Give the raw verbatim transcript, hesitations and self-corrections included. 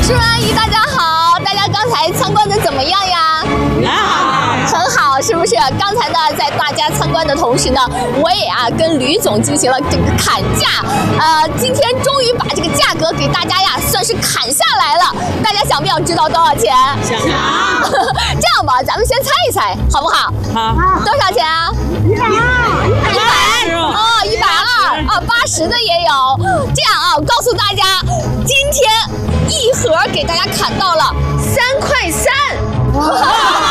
叔叔阿姨大家好，大家刚才参观的怎么样呀？啊，很好，是不是？刚才呢，在大家参观的同时呢，我也啊跟吕总进行了这个砍价，呃，今天终于把这个价格给大家呀算是砍下来了。大家想不想知道多少钱？ 想。 这样吧，咱们先猜一猜，好不好？ 好。 多少钱啊？一百二。一百。哦，一百二啊，八十的也有。这样啊，我告诉大家，今天一盒给大家砍到了三块三。哇！